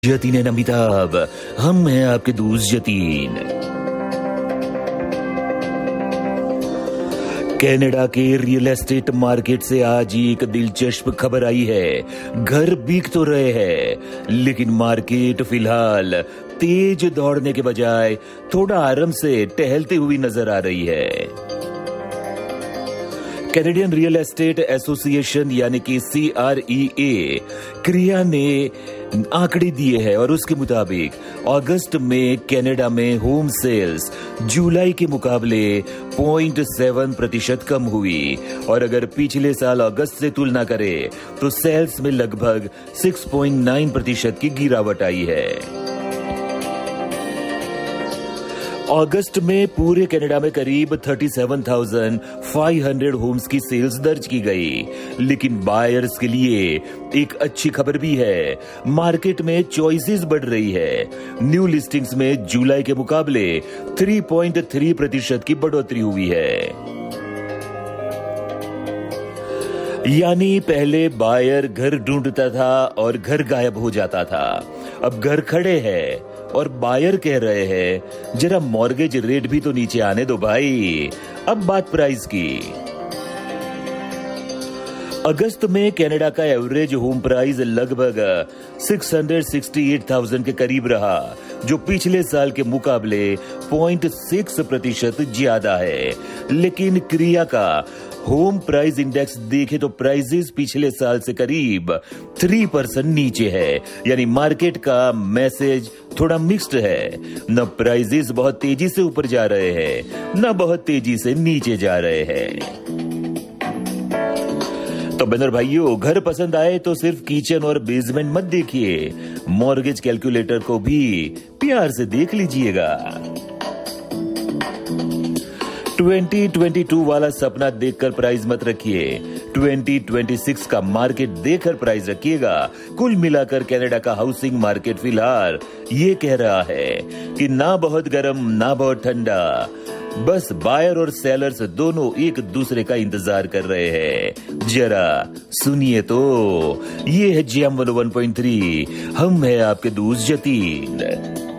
Yatin and Amitabh, हम हैं आपके दोस्त यतीन। कनाडा के रियल एस्टेट मार्केट से आज एक दिलचस्प खबर आई है। घर बिक तो रहे हैं, लेकिन मार्केट फिलहाल तेज दौड़ने के बजाय थोड़ा आराम से टहलती हुई नजर आ रही है। कैनेडियन रियल एस्टेट एसोसिएशन यानी कि CREA क्रिया ने आंकड़े दिए हैं और उसके मुताबिक अगस्त में कनाडा में होम सेल्स जुलाई के मुकाबले 0.7% कम हुई और अगर पिछले साल अगस्त से तुलना करें तो सेल्स में लगभग 6.9% की गिरावट आई है। अगस्त में पूरे कनाडा में करीब 37,500 होम्स की सेल्स दर्ज की गई, लेकिन बायर्स के लिए एक अच्छी खबर भी है। मार्केट में चॉइसेस बढ़ रही है। न्यू लिस्टिंग्स में जुलाई के मुकाबले 3.3% की बढ़ोतरी हुई है। यानी पहले बायर घर ढूंढता था और घर गायब हो जाता था, अब घर खड़े हैं और बायर कह रहे हैं जरा मॉर्गेज रेट भी तो नीचे आने दो भाई। अब बात प्राइस की। अगस्त में कनाडा का एवरेज होम प्राइस लगभग 668,000 के करीब रहा, जो पिछले साल के मुकाबले 0.6% ज्यादा है। लेकिन क्रिया का होम प्राइस इंडेक्स देखे तो प्राइसेस पिछले साल से करीब 3% नीचे है। यानी मार्केट का मैसेज थोड़ा मिक्स्ड है। न प्राइसेस बहुत तेजी से ऊपर जा रहे हैं, न बहुत तेजी से नीचे जा रहे हैं। तो बंदर भाइयों, घर पसंद आए तो सिर्फ किचन और बेसमेंट मत देखिए, मॉर्गेज कैलकुलेटर को भी प्यार से देख लीजिएगा। 2022 वाला सपना देखकर प्राइस मत रखिए, 2026 का मार्केट देखकर प्राइस रखिएगा। कुल मिलाकर कनाडा का हाउसिंग मार्केट फिलहाल ये कह रहा है कि ना बहुत गर्म ना बहुत ठंडा, बस बायर और सेलर्स दोनों एक दूसरे का इंतजार कर रहे हैं। जरा सुनिए तो, ये है GM 101.3, हम है आपके दोस्त यतीन।